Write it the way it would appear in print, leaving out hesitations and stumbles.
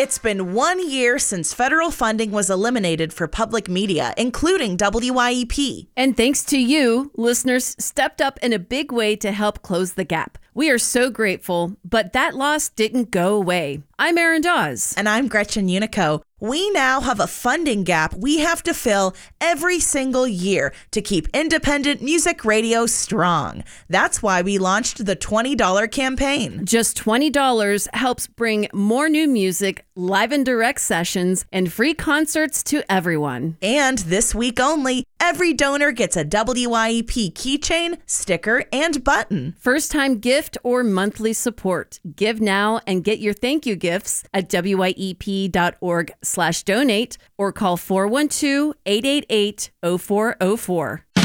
It's been 1 year since federal funding was eliminated for public media, including WYEP. And thanks to you, listeners stepped up in a big way to help close the gap. We are so grateful, but that loss didn't go away. I'm Erin Dawes. And I'm Gretchen Unico. We now have a funding gap we have to fill every single year to keep independent music radio strong. That's why we launched the $20 campaign. Just $20 helps bring more new music, live and direct sessions, and free concerts to everyone. And this week only, every donor gets a WYEP keychain, sticker, and button. First-time gift or monthly support. Give now and get your thank you gifts at wyep.org/donate or call 412-888-0404.